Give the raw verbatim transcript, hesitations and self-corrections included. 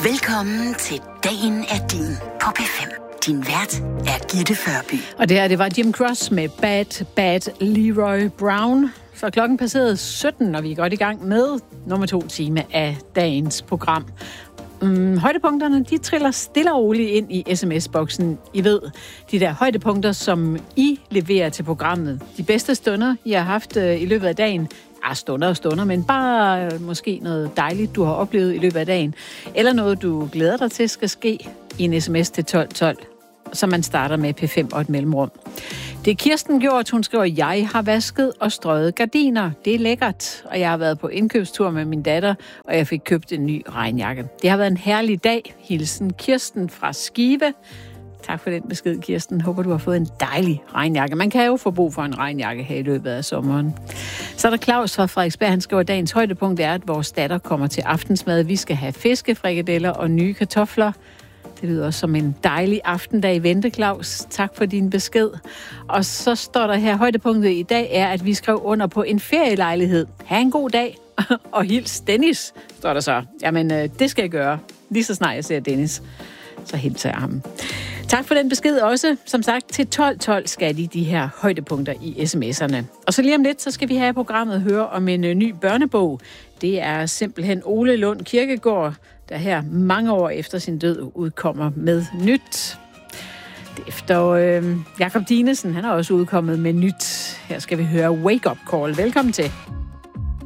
Velkommen til Dagen er din på P fem. Din vært er Gitte Førby. Og det her, det var Jim Cross med Bad, Bad Leroy Brown. Så klokken passerede sytten, og vi er godt i gang med nummer to time af dagens program. Um, højdepunkterne, de triller stille og roligt ind i sms-boksen. I ved, de der højdepunkter, som I leverer til programmet. De bedste stunder, I har haft uh, i løbet af dagen. Ja, stunder og stunder, men bare uh, måske noget dejligt, du har oplevet i løbet af dagen. Eller noget, du glæder dig til, skal ske i en sms til tolv tolv. Så man starter med P fem og et mellemrum. Det Kirsten gjort, hun skriver, jeg har vasket og strøget gardiner. Det er lækkert, og jeg har været på indkøbstur med min datter, og jeg fik købt en ny regnjakke. Det har været en herlig dag. Hilsen Kirsten fra Skive. Tak for den besked, Kirsten. Håber, du har fået en dejlig regnjakke. Man kan jo få brug for en regnjakke her i løbet af sommeren. Så er der Claus fra Frederiksberg. Han skriver, at dagens højdepunkt er, at vores datter kommer til aftensmad. Vi skal have fiskefrikadeller og nye kartofler. Det lyder også som en dejlig aftendag i vente, Claus. Tak for din besked. Og så står der her, højdepunktet i dag er, at vi skrev under på en ferielejlighed. Ha' en god dag. Og hils Dennis, står der så. Jamen, det skal jeg gøre. Lige så snart jeg ser Dennis, så hilser jeg ham. Tak for den besked også. Som sagt, til tolv tolv skal de de her højdepunkter i sms'erne. Og så lige om lidt, så skal vi have programmet høre om en ny børnebog. Det er simpelthen Ole Lund Kirkegaard, der her mange år efter sin død udkommer med nyt. Efter øh, Jakob Dinesen, han er også udkommet med nyt. Her skal vi høre Wake Up Call. Velkommen til.